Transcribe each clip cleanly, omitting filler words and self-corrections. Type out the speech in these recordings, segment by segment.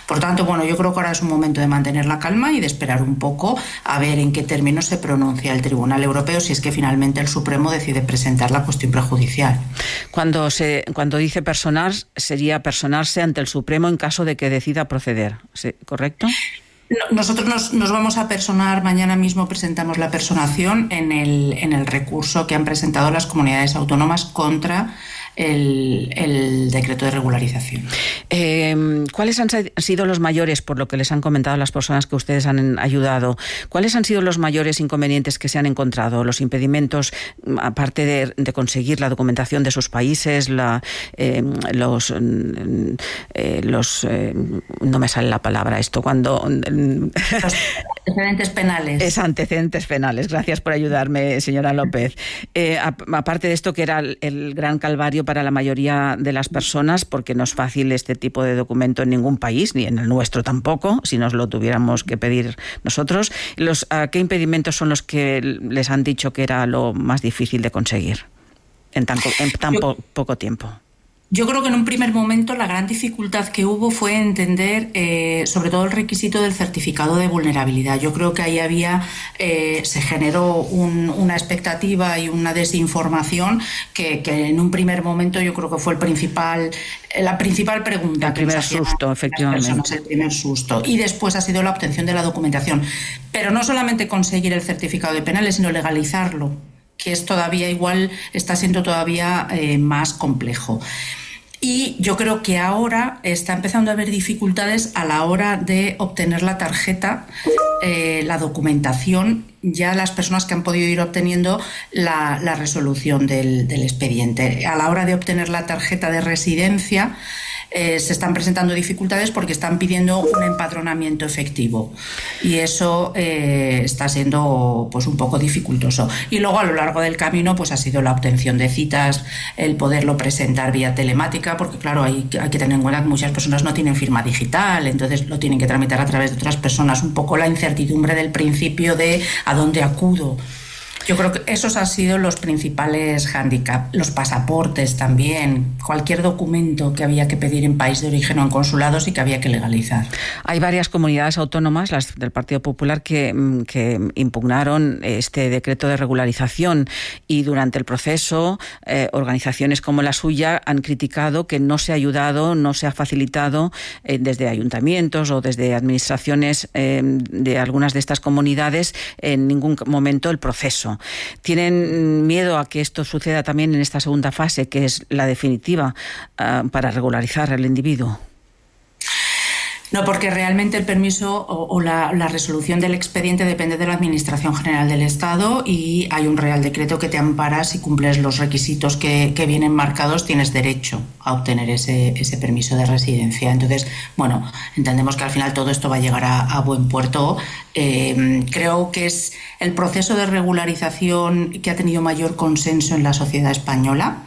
Por tanto, bueno, yo creo que ahora es un momento de mantener la calma y de esperar un poco a ver en qué términos se pronuncia el Tribunal Europeo si es que finalmente el Supremo decide presentar la cuestión prejudicial. Cuando dice personar, sería personarse ante el Supremo en caso de que decida proceder, ¿correcto? Nosotros nos vamos a personar, mañana mismo presentamos la personación en el recurso que han presentado las comunidades autónomas contra el decreto de regularización. ¿Cuáles han sido los mayores, por lo que les han comentado las personas que ustedes han ayudado, cuáles han sido los mayores inconvenientes que se han encontrado, los impedimentos, aparte de conseguir la documentación de sus países, no me sale la palabra esto, cuando... Los antecedentes penales. Antecedentes penales, gracias por ayudarme, señora López. Aparte de esto, que era el gran calvario para la mayoría de las personas, porque no es fácil este tipo de documento en ningún país, ni en el nuestro tampoco, si nos lo tuviéramos que pedir nosotros. ¿Qué impedimentos son los que les han dicho que era lo más difícil de conseguir en tan poco tiempo? Yo creo que en un primer momento la gran dificultad que hubo fue entender sobre todo el requisito del certificado de vulnerabilidad. Yo creo que ahí se generó una expectativa y una desinformación que en un primer momento yo creo que fue la principal pregunta. El primer susto, efectivamente. El primer susto. Y después ha sido la obtención de la documentación. Pero no solamente conseguir el certificado de penales, sino legalizarlo, que es todavía está siendo todavía más complejo. Y yo creo que ahora está empezando a haber dificultades a la hora de obtener la tarjeta, la documentación, ya las personas que han podido ir obteniendo la resolución del expediente. A la hora de obtener la tarjeta de residencia, se están presentando dificultades porque están pidiendo un empadronamiento efectivo y eso está siendo pues un poco dificultoso. Y luego a lo largo del camino pues ha sido la obtención de citas, el poderlo presentar vía telemática, porque claro, hay que tener en cuenta que muchas personas no tienen firma digital, entonces lo tienen que tramitar a través de otras personas, un poco la incertidumbre del principio de a dónde acudo. Yo creo que esos han sido los principales hándicaps. Los pasaportes también, cualquier documento que había que pedir en país de origen o en consulados y que había que legalizar. Hay varias comunidades autónomas, las del Partido Popular, que impugnaron este decreto de regularización y durante el proceso organizaciones como la suya han criticado que no se ha ayudado, no se ha facilitado desde ayuntamientos o desde administraciones de algunas de estas comunidades en ningún momento el proceso. ¿Tienen miedo a que esto suceda también en esta segunda fase, que es la definitiva para regularizar al individuo? No, porque realmente el permiso o la resolución del expediente depende de la Administración General del Estado y hay un Real Decreto que te ampara. Si cumples los requisitos que vienen marcados, tienes derecho a obtener ese permiso de residencia. Entonces, bueno, entendemos que al final todo esto va a llegar a buen puerto. Creo que es el proceso de regularización que ha tenido mayor consenso en la sociedad española.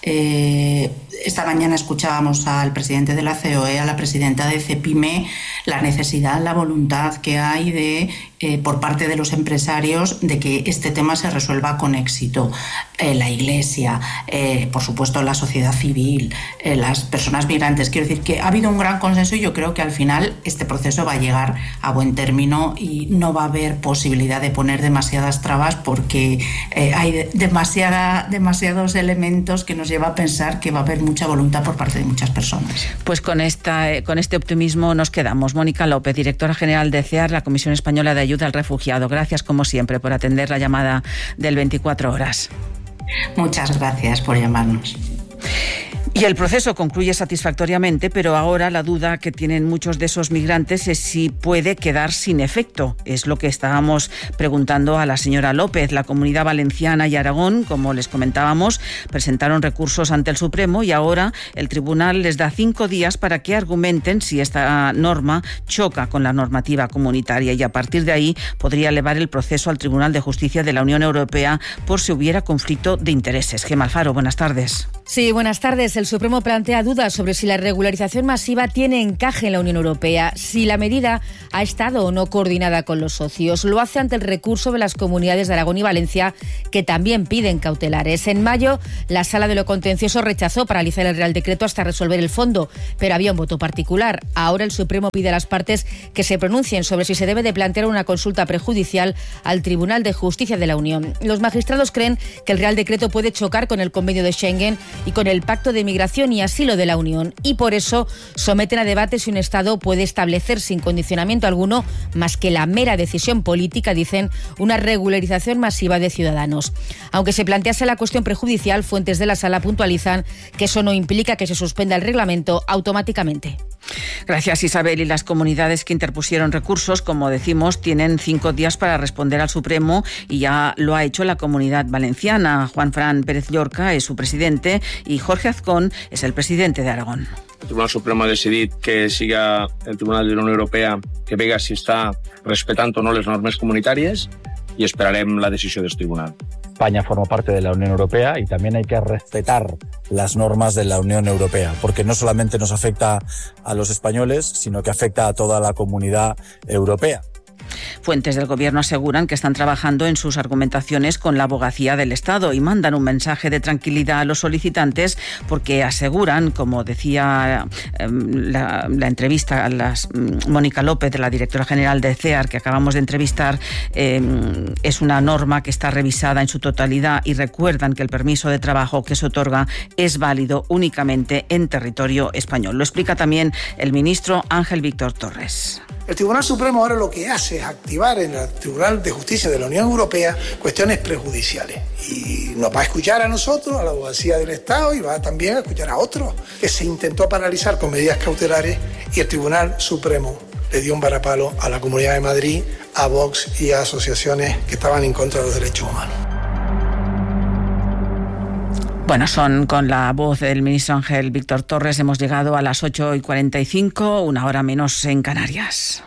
Esta mañana escuchábamos al presidente de la COE, a la presidenta de CEPIME, la necesidad, la voluntad que hay por parte de los empresarios de que este tema se resuelva con éxito. La Iglesia, por supuesto la sociedad civil, las personas migrantes. Quiero decir que ha habido un gran consenso y yo creo que al final este proceso va a llegar a buen término y no va a haber posibilidad de poner demasiadas trabas porque hay demasiados elementos que nos lleva a pensar que va a haber mucha voluntad por parte de muchas personas. Pues con este optimismo nos quedamos. Mónica López, directora general de CEAR, la Comisión Española de Ayuda al Refugiado. Gracias, como siempre, por atender la llamada del 24 horas. Muchas gracias por llamarnos. Y el proceso concluye satisfactoriamente, pero ahora la duda que tienen muchos de esos migrantes es si puede quedar sin efecto. Es lo que estábamos preguntando a la señora López. La Comunidad Valenciana y Aragón, como les comentábamos, presentaron recursos ante el Supremo y ahora el tribunal les da 5 días para que argumenten si esta norma choca con la normativa comunitaria y a partir de ahí podría elevar el proceso al Tribunal de Justicia de la Unión Europea por si hubiera conflicto de intereses. Gemma Alfaro, buenas tardes. Sí, buenas tardes. El Supremo plantea dudas sobre si la regularización masiva tiene encaje en la Unión Europea, si la medida ha estado o no coordinada con los socios. Lo hace ante el recurso de las comunidades de Aragón y Valencia, que también piden cautelares. En mayo, la Sala de lo Contencioso rechazó paralizar el Real Decreto hasta resolver el fondo, pero había un voto particular. Ahora el Supremo pide a las partes que se pronuncien sobre si se debe de plantear una consulta prejudicial al Tribunal de Justicia de la Unión. Los magistrados creen que el Real Decreto puede chocar con el Convenio de Schengen y con el Pacto de Migración y Asilo de la Unión, y por eso someten a debate si un Estado puede establecer sin condicionamiento alguno, más que la mera decisión política, dicen, una regularización masiva de ciudadanos. Aunque se plantease la cuestión prejudicial, fuentes de la Sala puntualizan que eso no implica que se suspenda el reglamento automáticamente. Gracias, Isabel. Y las comunidades que interpusieron recursos, como decimos, tienen 5 días para responder al Supremo, y ya lo ha hecho la Comunidad Valenciana. Juanfran Pérez Llorca es su presidente y Jorge Azcón es el presidente de Aragón. El Tribunal Supremo ha decidit que siga el Tribunal de la Unió Europea que vega si està respectant o no les normes comunitàries, y esperarem la decisió del tribunal. España forma parte de la Unión Europea y también hay que respetar las normas de la Unión Europea, porque no solamente nos afecta a los españoles, sino que afecta a toda la comunidad europea. Fuentes del Gobierno aseguran que están trabajando en sus argumentaciones con la abogacía del Estado y mandan un mensaje de tranquilidad a los solicitantes, porque aseguran, como decía la entrevista a Mónica López, la directora general de CEAR, que acabamos de entrevistar, es una norma que está revisada en su totalidad, y recuerdan que el permiso de trabajo que se otorga es válido únicamente en territorio español. Lo explica también el ministro Ángel Víctor Torres. El Tribunal Supremo ahora lo que hace es activar en el Tribunal de Justicia de la Unión Europea cuestiones prejudiciales. Y nos va a escuchar a nosotros, a la abogacía del Estado, y va también a escuchar a otros que se intentó paralizar con medidas cautelares, y el Tribunal Supremo le dio un varapalo a la Comunidad de Madrid, a Vox y a asociaciones que estaban en contra de los derechos humanos. Bueno, son con la voz del ministro Ángel Víctor Torres. Hemos llegado a las 8:45, 1 hora menos en Canarias.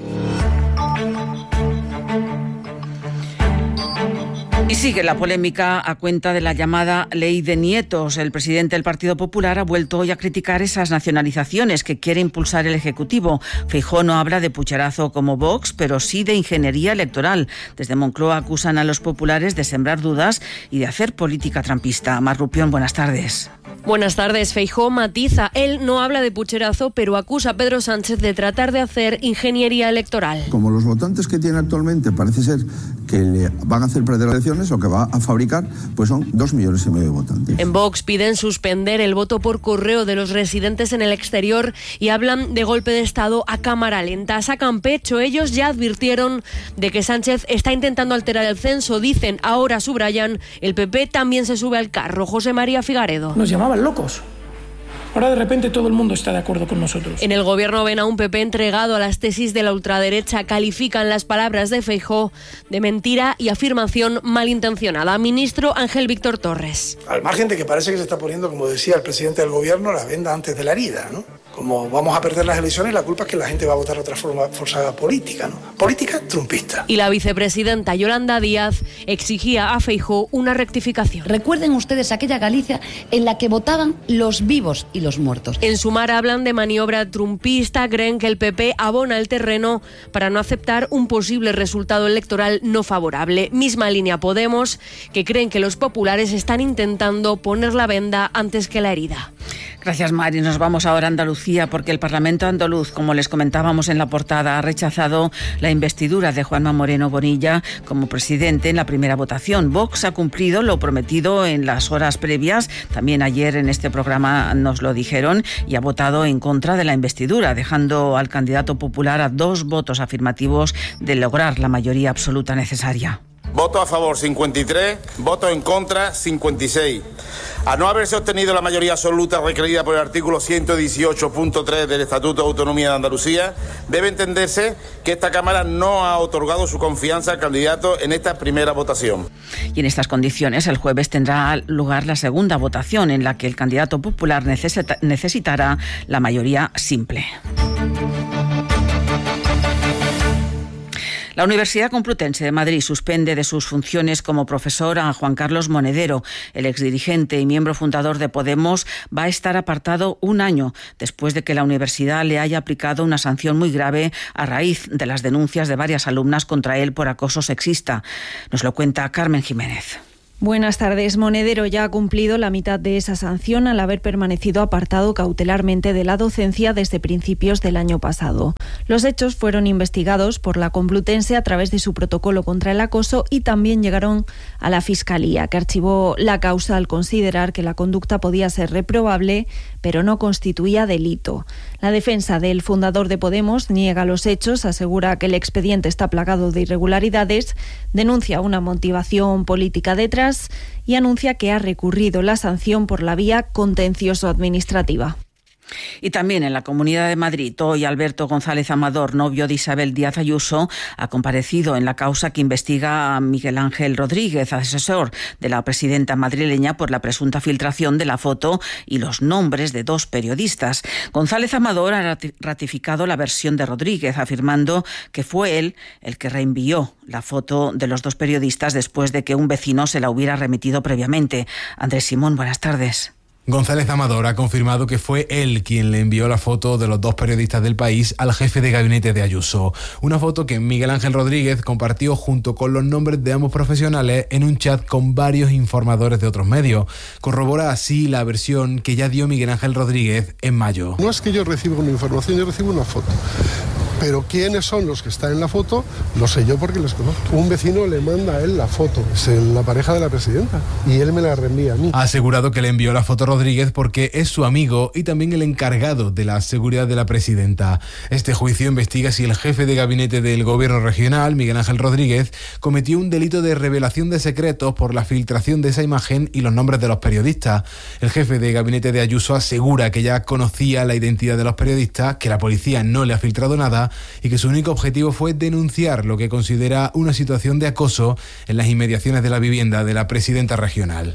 Y sigue la polémica a cuenta de la llamada Ley de Nietos. El presidente del Partido Popular ha vuelto hoy a criticar esas nacionalizaciones que quiere impulsar el Ejecutivo. Feijóo no habla de pucherazo como Vox, pero sí de ingeniería electoral. Desde Moncloa acusan a los populares de sembrar dudas y de hacer política trampista. Mar Rupión, buenas tardes. Buenas tardes. Feijóo matiza. Él no habla de pucherazo, pero acusa a Pedro Sánchez de tratar de hacer ingeniería electoral. Como los votantes que tiene actualmente parece ser que le van a hacer perder las elecciones, lo que va a fabricar pues son 2,5 millones de votantes. En Vox piden suspender el voto por correo de los residentes en el exterior y hablan de golpe de Estado a cámara lenta. Sacan pecho. Ellos ya advirtieron de que Sánchez está intentando alterar el censo. Dicen, ahora subrayan, el PP también se sube al carro. José María Figaredo. Nos llamaban locos. Ahora de repente todo el mundo está de acuerdo con nosotros. En el gobierno ven a un PP entregado a las tesis de la ultraderecha. Califican las palabras de Feijóo de mentira y afirmación malintencionada. Ministro Ángel Víctor Torres. Al margen de que parece que se está poniendo, como decía el presidente del gobierno, la venda antes de la herida, ¿no? Como vamos a perder las elecciones, la culpa es que la gente va a votar otra forma política, ¿no? Política trumpista. Y la vicepresidenta Yolanda Díaz exigía a Feijóo una rectificación. Recuerden ustedes aquella Galicia en la que votaban los vivos y los muertos. En Sumar hablan de maniobra trumpista. Creen que el PP abona el terreno para no aceptar un posible resultado electoral no favorable. Misma línea Podemos, que creen que los populares están intentando poner la venda antes que la herida. Gracias, Mari. Nos vamos ahora a Andalucía, porque el Parlamento andaluz, como les comentábamos en la portada, ha rechazado la investidura de Juanma Moreno Bonilla como presidente en la primera votación. Vox ha cumplido lo prometido en las horas previas. También ayer en este programa nos lo dijeron, y ha votado en contra de la investidura, dejando al candidato popular a 2 votos afirmativos de lograr la mayoría absoluta necesaria. Voto a favor 53, voto en contra 56. A no haberse obtenido la mayoría absoluta requerida por el artículo 118.3 del Estatuto de Autonomía de Andalucía, debe entenderse que esta Cámara no ha otorgado su confianza al candidato en esta primera votación. Y en estas condiciones, el jueves tendrá lugar la segunda votación, en la que el candidato popular necesitará la mayoría simple. La Universidad Complutense de Madrid suspende de sus funciones como profesor a Juan Carlos Monedero. El exdirigente y miembro fundador de Podemos va a estar apartado un año después de que la universidad le haya aplicado una sanción muy grave a raíz de las denuncias de varias alumnas contra él por acoso sexista. Nos lo cuenta Carmen Jiménez. Buenas tardes. Monedero ya ha cumplido la mitad de esa sanción al haber permanecido apartado cautelarmente de la docencia desde principios del año pasado. Los hechos fueron investigados por la Complutense a través de su protocolo contra el acoso y también llegaron a la Fiscalía, que archivó la causa al considerar que la conducta podía ser reprobable, pero no constituía delito. La defensa del fundador de Podemos niega los hechos, asegura que el expediente está plagado de irregularidades, denuncia una motivación política detrás y anuncia que ha recurrido la sanción por la vía contencioso-administrativa. Y también en la Comunidad de Madrid, hoy Alberto González Amador, novio de Isabel Díaz Ayuso, ha comparecido en la causa que investiga a Miguel Ángel Rodríguez, asesor de la presidenta madrileña, por la presunta filtración de la foto y los nombres de 2 periodistas. González Amador ha ratificado la versión de Rodríguez, afirmando que fue él el que reenvió la foto de los 2 periodistas después de que un vecino se la hubiera remitido previamente. Andrés Simón, buenas tardes. González Amador ha confirmado que fue él quien le envió la foto de los 2 periodistas del País al jefe de gabinete de Ayuso. Una foto que Miguel Ángel Rodríguez compartió junto con los nombres de ambos profesionales en un chat con varios informadores de otros medios. Corrobora así la versión que ya dio Miguel Ángel Rodríguez en mayo. No es que yo reciba una información, yo recibo una foto. Pero quiénes son los que están en la foto, lo sé yo porque les conozco. Un vecino le manda a él la foto, es la pareja de la presidenta, y él me la reenvía a mí. Ha asegurado que le envió la foto a Rodríguez porque es su amigo y también el encargado de la seguridad de la presidenta. Este juicio investiga si el jefe de gabinete del gobierno regional, Miguel Ángel Rodríguez, cometió un delito de revelación de secretos por la filtración de esa imagen y los nombres de los periodistas. El jefe de gabinete de Ayuso asegura que ya conocía la identidad de los periodistas, que la policía no le ha filtrado nada y que su único objetivo fue denunciar lo que considera una situación de acoso en las inmediaciones de la vivienda de la presidenta regional.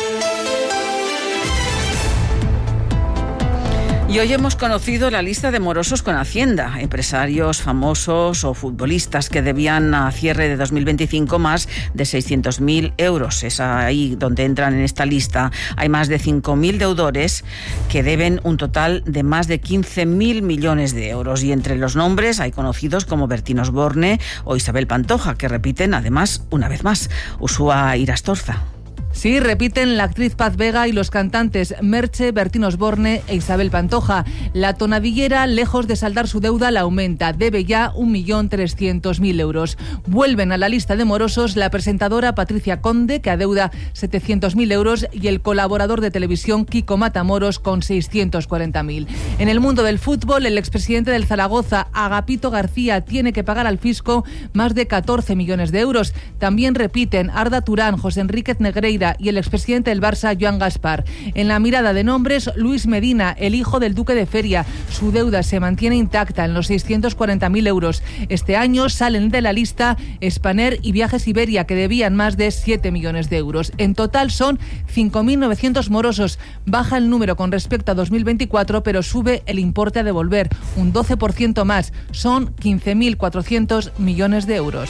Y hoy hemos conocido la lista de morosos con Hacienda, empresarios famosos o futbolistas que debían a cierre de 2025 más de 600.000 euros. Es ahí donde entran en esta lista. Hay más de 5.000 deudores que deben un total de más de 15.000 millones de euros. Y entre los nombres hay conocidos como Bertín Osborne o Isabel Pantoja, que repiten además una vez más. Ursúa Irastorza. Sí, repiten la actriz Paz Vega y los cantantes Merche, Bertín Osborne e Isabel Pantoja. La tonadillera, lejos de saldar su deuda, la aumenta. Debe ya 1.300.000 euros. Vuelven a la lista de morosos la presentadora Patricia Conde, que adeuda 700.000 euros, y el colaborador de televisión Kiko Matamoros, con 640.000. En el mundo del fútbol, el expresidente del Zaragoza, Agapito García, tiene que pagar al fisco más de 14 millones de euros. También repiten Arda Turán, José Enríquez Negreira y el expresidente del Barça, Joan Gaspar. En la mirada de nombres, Luis Medina, el hijo del duque de Feria. Su deuda se mantiene intacta en los 640.000 euros. Este año salen de la lista Spanair y Viajes Iberia, que debían más de 7 millones de euros. En total son 5.900 morosos. Baja el número con respecto a 2024, pero sube el importe a devolver, un 12% más. Son 15.400 millones de euros.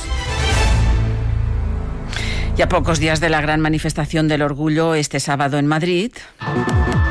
Y a pocos días de la gran manifestación del orgullo este sábado en Madrid.